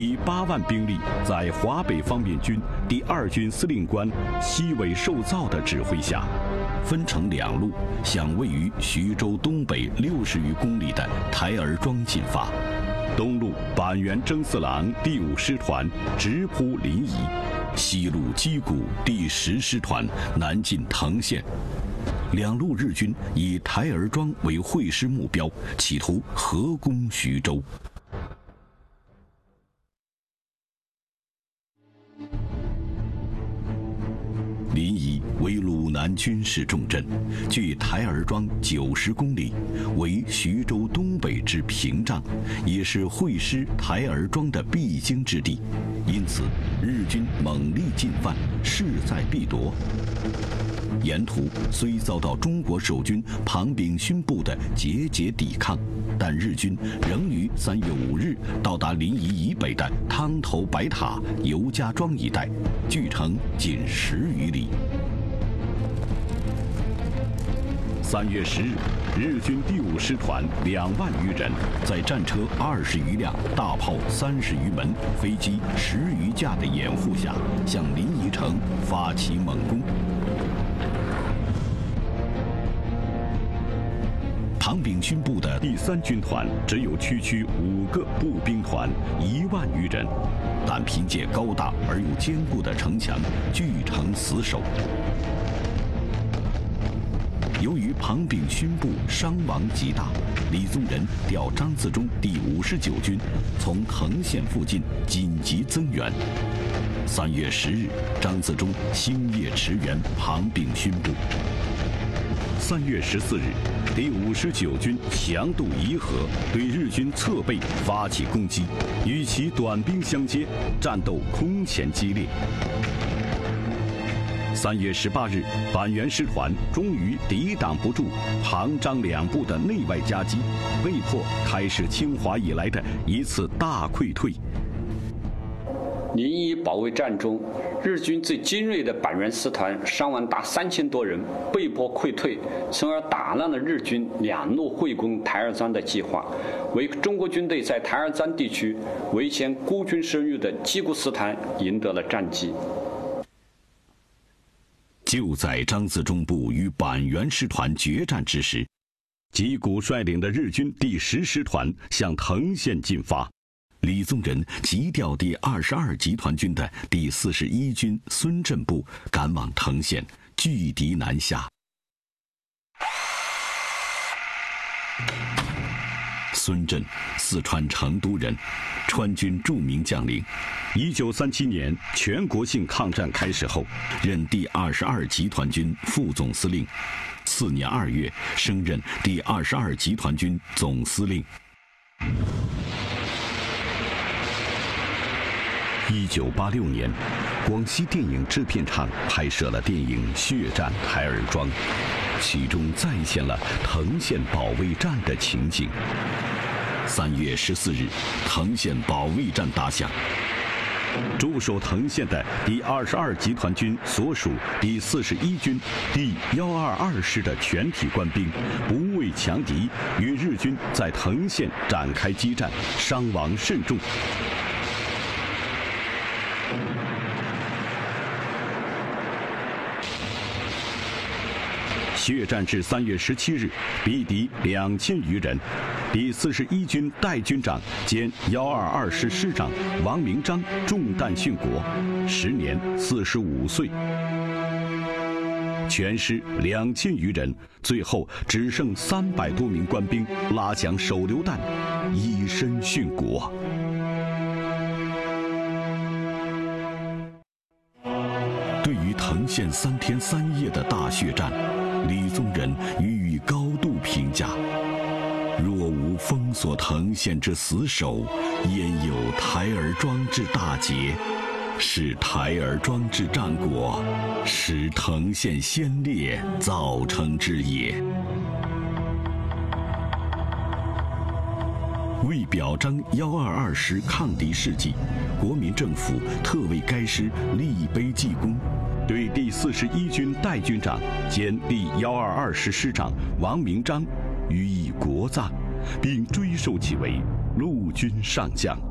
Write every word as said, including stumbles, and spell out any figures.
以八万兵力，在华北方面军第二军司令官西尾寿造的指挥下，分成两路，向位于徐州东北六十余公里的台儿庄进发。东路板垣征四郎第五师团直扑临沂，西路矶谷第十师团南进藤县。两路日军以台儿庄为会师目标，企图合攻徐州。临沂为鲁南军事重镇，距台儿庄九十公里，为徐州东北之屏障，也是会师台儿庄的必经之地。因此，日军猛力进犯，势在必夺。沿途虽遭到中国守军庞炳勋部的节节抵抗，但日军仍于三月五日到达临沂以北的汤头白塔、尤家庄一带，距城仅十余里。三月十日，日军第五师团两万余人，在战车二十余辆、大炮三十余门、飞机十余架的掩护下，向临沂城发起猛攻。庞炳勋部的第三军团只有区区五个步兵团，一万余人，但凭借高大而又坚固的城墙，据城死守。由于庞炳勋部伤亡极大，李宗仁调张自忠第五十九军从藤县附近紧急增援。三月十日，张自忠星夜驰援庞炳勋部。三月十四日，第五十九军强渡沂河，对日军侧背发起攻击，与其短兵相接，战斗空前激烈。三月十八日，板垣师团终于抵挡不住庞张两部的内外夹击，被迫开始侵华以来的一次大溃退。 临沂保卫战中，日军最精锐的板垣师团伤亡达三千多人，被迫溃退，从而打乱了日军两路会攻台儿庄的计划，为中国军队在台儿庄地区围歼孤军深入的矶谷师团赢得了战绩。 就在张自忠部与板垣师团决战之时，矶谷率领的日军第十师团向藤县进发。李宗仁急调第二十二集团军的第四十一军孙震部赶往藤县，拒敌南下。孙震，四川成都人，川军著名将领。一九三七年全国性抗战开始后，任第二十二集团军副总司令。次年二月，升任第二十二集团军总司令。一九八六年，广西电影制片厂拍摄了电影《血战台儿庄》，其中再现了藤县保卫战的情景。三月十四日，藤县保卫战打响。驻守藤县的第二十二集团军所属第四十一军第一二二师的全体官兵，不畏强敌，与日军在藤县展开激战，伤亡甚重。血战至三月十七日，毙敌两千余人。第四十一军代军长兼一二二师师长王明章中弹殉国，时年四十五岁。全师两千余人，最后只剩三百多名官兵拉响手榴弹，以身殉国。对于藤县三天三夜的大血战，李宗仁予以高度评价：若无封锁藤县之死守，焉有台儿庄之大捷？是台儿庄之战果，使藤县先烈造成之也。为表彰一二二师抗敌事迹，国民政府特为该师立碑记功，对第四十一军代军长兼第一二二师师长王明章予以国葬，并追授其为陆军上将。